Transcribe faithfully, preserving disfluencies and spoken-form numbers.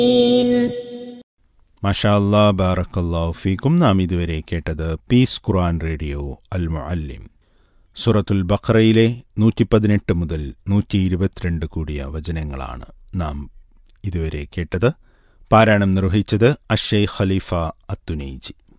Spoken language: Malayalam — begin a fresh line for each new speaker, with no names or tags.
മാഷാ അല്ലാ, ബാറക്കല്ലാഹു ഫീക്കും. നാം ഇതുവരെ കേട്ടത് പീസ് ഖുർആൻ റേഡിയോ അൽ മുഅല്ലിം. സൂറത്തുൽ ബഖറയിലെ നൂറ്റി പതിനെട്ട് മുതൽ നൂറ്റി ഇരുപത്തിരണ്ട് കൂടിയ വചനങ്ങളാണ് നാം ഇതുവരെ കേട്ടത്. പാരായണം നിർവഹിച്ചത് അഷെയ്ഖ് ഖലീഫ അത്തുനൈജി.